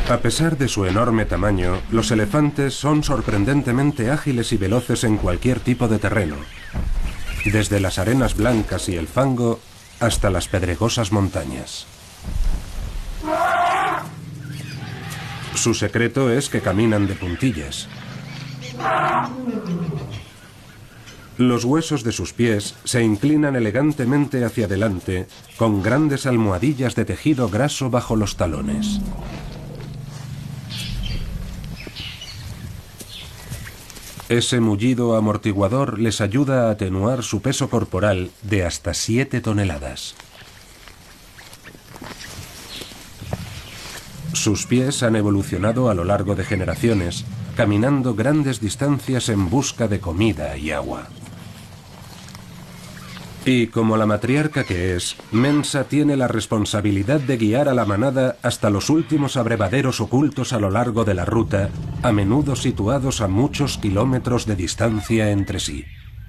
A pesar de su enorme tamaño, los elefantes son sorprendentemente ágiles y veloces en cualquier tipo de terreno, desde las arenas blancas y el fango hasta las pedregosas montañas. Su secreto es que caminan de puntillas. Los huesos de sus pies se inclinan elegantemente hacia adelante, con grandes almohadillas de tejido graso bajo los talones. Ese mullido amortiguador les ayuda a atenuar su peso corporal de hasta 7 toneladas. Sus pies han evolucionado a lo largo de generaciones, caminando grandes distancias en busca de comida y agua. Y como la matriarca que es, Mensa tiene la responsabilidad de guiar a la manada hasta los últimos abrevaderos ocultos a lo largo de la ruta, a menudo situados a muchos kilómetros de distancia entre sí.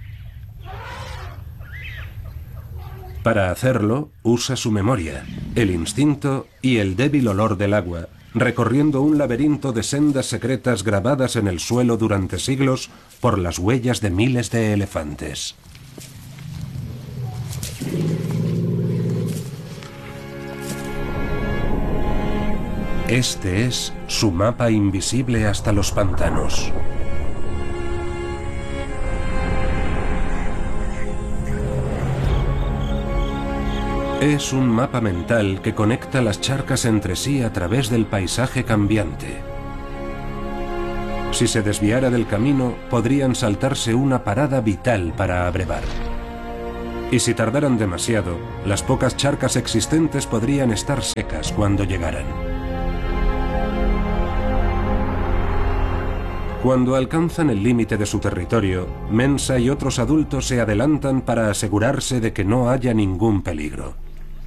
Para hacerlo, usa su memoria, el instinto y el débil olor del agua, recorriendo un laberinto de sendas secretas grabadas en el suelo durante siglos por las huellas de miles de elefantes. Este es su mapa invisible hasta los pantanos. Es un mapa mental que conecta las charcas entre sí a través del paisaje cambiante. Si se desviara del camino, podrían saltarse una parada vital para abrevar. Y si tardaran demasiado, las pocas charcas existentes podrían estar secas cuando llegaran. Cuando alcanzan el límite de su territorio, Mensa y otros adultos se adelantan para asegurarse de que no haya ningún peligro.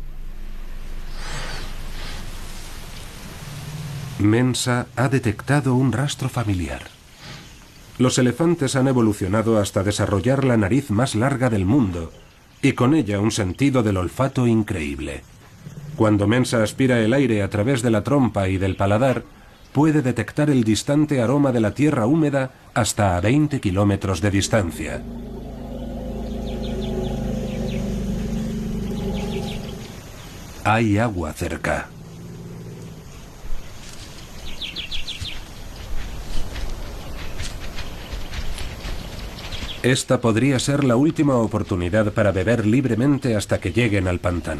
Mensa ha detectado un rastro familiar. Los elefantes han evolucionado hasta desarrollar la nariz más larga del mundo y con ella un sentido del olfato increíble. Cuando Mensa aspira el aire a través de la trompa y del paladar, puede detectar el distante aroma de la tierra húmeda hasta a 20 kilómetros de distancia. Hay agua cerca. Esta podría ser la última oportunidad para beber libremente hasta que lleguen al pantano.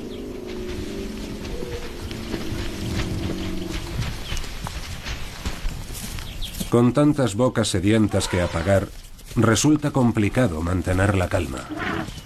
Con tantas bocas sedientas que apagar, resulta complicado mantener la calma.